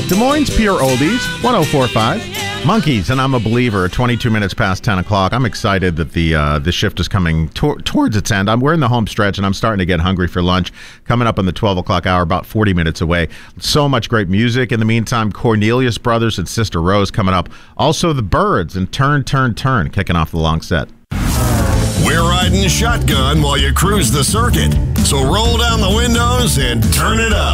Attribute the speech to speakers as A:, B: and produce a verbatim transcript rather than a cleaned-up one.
A: Des Moines Pure Oldies, one oh four point five. Monkeys, and I'm a Believer, twenty-two minutes past ten o'clock. I'm excited that the uh, the shift is coming tor- towards its end. I'm, we're in the home stretch, and I'm starting to get hungry for lunch. Coming up on the twelve o'clock hour, about forty minutes away. So much great music. In the meantime, Cornelius Brothers and Sister Rose coming up. Also, the Birds and Turn, Turn, Turn kicking off the long set.
B: We're riding shotgun while you cruise the circuit. So roll down the windows and turn it up.